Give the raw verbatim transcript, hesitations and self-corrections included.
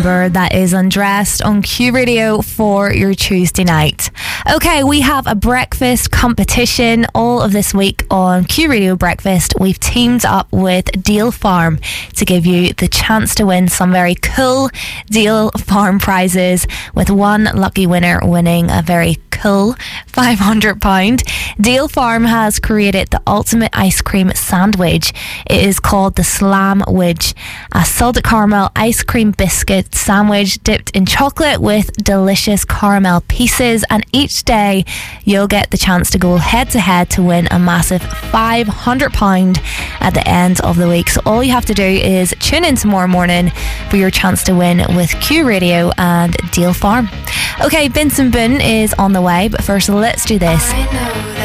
Bieber. That is Undressed on Q Radio for your Tuesday night. Okay, we have a breakfast competition all of this week on Q Radio Breakfast. We've teamed up with Deal Farm to give you the chance to win some very cool Deal Farm prizes, with one lucky winner winning a very cool five hundred pounds. Deal Farm has created the ultimate ice cream sandwich. It is called the Slam Widge, a salted caramel ice cream biscuit sandwich dipped in chocolate with delicious caramel pieces, and each day you'll get the chance to go head to head to win a massive five hundred pounds at the end of the week. So all you have to do is tune in tomorrow morning for your chance to win with Q Radio and Deal Farm. Okay, Benson Boone is on the way, but first let's do this.